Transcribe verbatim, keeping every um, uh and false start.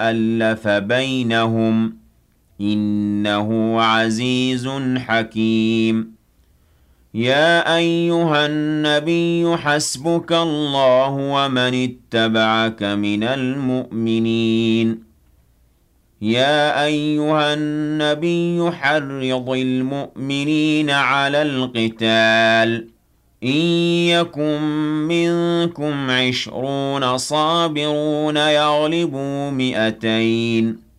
أَلَّفَ بَيْنَهُمْ إِنَّهُ عَزِيزٌ حَكِيمٌ يَا أَيُّهَا النَّبِيُّ حَسْبُكَ اللَّهُ وَمَنِ اتَّبَعَكَ مِنَ الْمُؤْمِنِينَ يَا أَيُّهَا النَّبِيُّ حَرِّضِ الْمُؤْمِنِينَ عَلَى الْقِتَالِ إِن يَكُن مِّنكُمْ عِشْرُونَ صَابِرُونَ يَغْلِبُوا مِائَتَيْنِ